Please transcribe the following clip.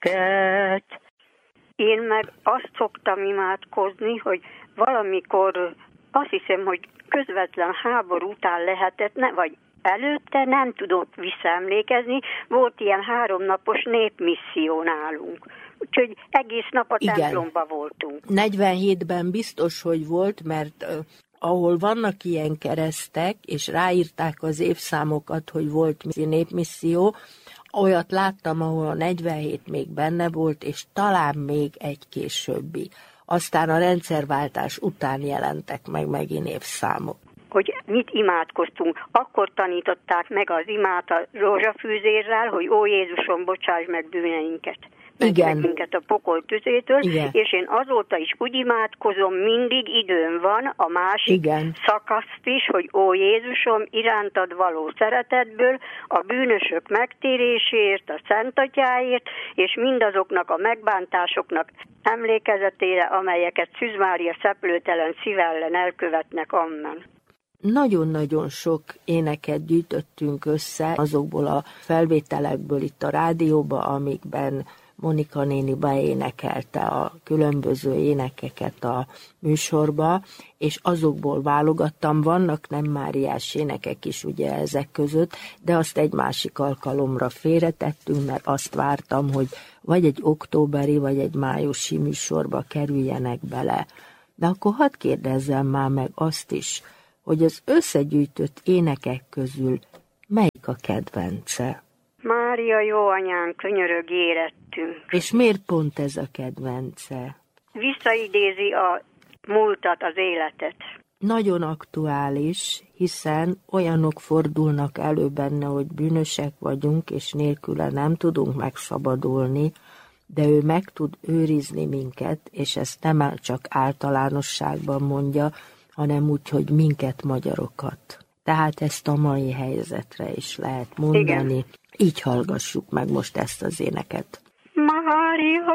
Én meg azt szoktam imádkozni, hogy valamikor azt hiszem, hogy közvetlen háború után lehetett, vagy előtte, nem tudok visszaemlékezni, volt ilyen 3 napos népmisszió nálunk. Úgyhogy egész nap a templomba voltunk. 47-ben biztos, hogy volt, mert ahol vannak ilyen keresztek, és ráírták az évszámokat, hogy volt népmisszió, olyat láttam, ahol a 47 még benne volt, és talán még egy későbbi. Aztán a rendszerváltás után jelentek meg megint évszámok. Hogy mit imádkoztunk. Akkor tanították meg az imát a rózsafűzérrel, hogy ó Jézusom, bocsáss meg bűneinket. Igen. Minket a pokol tüzétől, igen. És én azóta is úgy imádkozom, mindig időm van a másik igen. szakaszt is, hogy ó Jézusom, irántad való szeretetből, a bűnösök megtéréséért, a Szent Atyáért, és mindazoknak a megbántásoknak emlékezetére, amelyeket Szűz Mária szeplőtelen szíve ellen elkövetnek, amen. Nagyon-nagyon sok éneket gyűjtöttünk össze azokból a felvételekből itt a rádióba, amikben Monika néni beénekelte a különböző énekeket a műsorba, és azokból válogattam, vannak nem máriás énekek is ugye ezek között, de azt egy másik alkalomra félretettünk, mert azt vártam, hogy vagy egy októberi, vagy egy májusi műsorba kerüljenek bele. De akkor hadd kérdezzem már meg azt is, hogy az összegyűjtött énekek közül melyik a kedvence? Mária jó anyánk, könyörög érettünk. És miért pont ez a kedvence? Visszaidézi a múltat, az életet. Nagyon aktuális, hiszen olyanok fordulnak elő benne, hogy bűnösek vagyunk, és nélküle nem tudunk megszabadulni, de ő meg tud őrizni minket, és ezt nem csak általánosságban mondja, hanem úgy, hogy minket, magyarokat. Tehát ezt a mai helyzetre is lehet mondani. Igen. Így hallgassuk meg most ezt az éneket. Mária